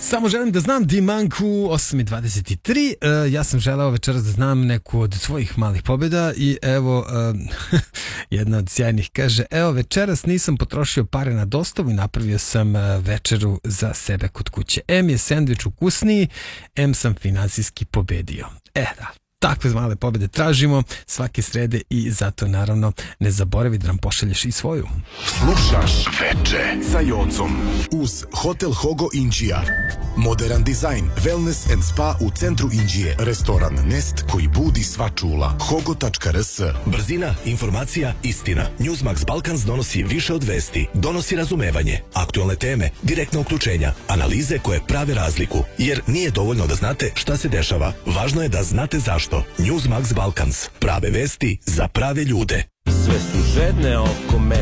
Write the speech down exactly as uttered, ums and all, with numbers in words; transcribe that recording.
Samo želim da znam Dimanku osam i dvadeset tri. Uh, ja sam želeo večeras da znam neku od svojih malih pobjeda i evo uh, jedna od sjajnih kaže: evo večeras nisam potrošio pare na dostavu i napravio sam uh, večeru za sebe kod kuće. M je sendvič ukusniji, M sam finansijski pobedio. E da, takve male pobjede tražimo svake srede i zato naravno ne zaboravi da nam pošalješ i svoju. Slušaš Veče sa Jocom uz Hotel Hogo Inđija. Modern dizajn, wellness and spa u centru Inđije. Restoran Nest koji budi sva čula. hogo tačka r s. Brzina, informacija, istina. Newsmax Balkans donosi više od vesti. Donosi razumevanje, aktualne teme, direktna uključenja, analize koje prave razliku. Jer nije dovoljno da znate šta se dešava. Važno je da znate zašto. Newsmax Balkans. Prave vesti za prave ljude. Sve su žedne oko mene.